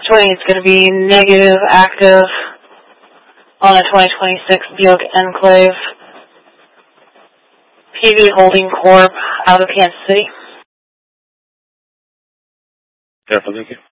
swing is going to be negative active on a 2026 Buick Enclave. PV Holding Corp. out of Kansas City. Careful, thank you.